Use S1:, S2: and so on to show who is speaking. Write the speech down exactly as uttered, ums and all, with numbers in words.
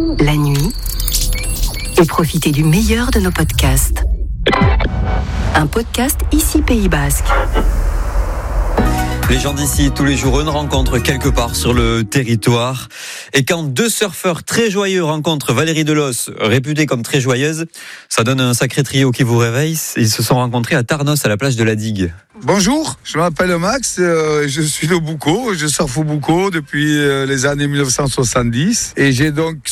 S1: la nuit et profitez du meilleur de nos podcasts. Un podcast ici Pays Basque.
S2: Les gens d'ici, tous les jours, une rencontre quelque part sur le territoire. Et quand deux surfeurs très joyeux rencontrent Valérie Delos, réputée comme très joyeuse, ça donne un sacré trio qui vous réveille. Ils se sont rencontrés à Tarnos, à la plage de la Digue.
S3: Bonjour, je m'appelle Max, euh, je suis de Boucau, je surfe au Boucau depuis euh, les années mille neuf cent soixante-dix et j'ai donc